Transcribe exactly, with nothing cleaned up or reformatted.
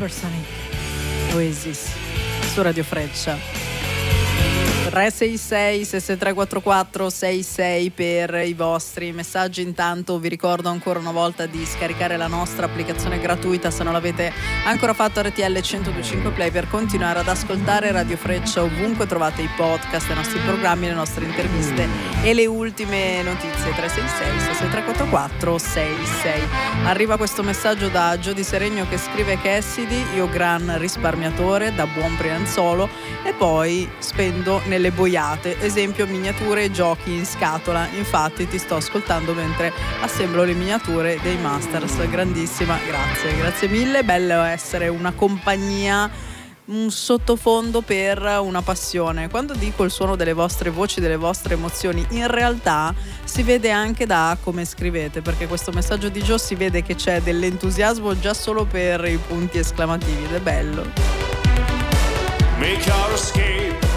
Supersonic, Oasis, su Radio Freccia. tre sei sei sei sei tre quattro quattro sei sei per i vostri messaggi. Intanto vi ricordo ancora una volta di scaricare la nostra applicazione gratuita se non l'avete ancora fatto, R T L centodue e cinque Play, per continuare ad ascoltare Radio Freccia ovunque trovate i podcast, i nostri programmi, le nostre interviste e le ultime notizie. Tre sei sei sei sei tre quattro quattro sei sei. Arriva questo messaggio da Giodi Seregno che scrive: Cassidy, io gran risparmiatore da buon Brianzolo e poi spendo nelle boiate, esempio miniature e giochi in scatola. Infatti ti sto ascoltando mentre assemblo le miniature dei Masters. Grandissima, grazie, grazie mille. Bello essere una compagnia, un sottofondo per una passione. Quando dico il suono delle vostre voci, delle vostre emozioni, in realtà si vede anche da come scrivete, perché questo messaggio di Gio si vede che c'è dell'entusiasmo già solo per i punti esclamativi ed è bello. Make our escape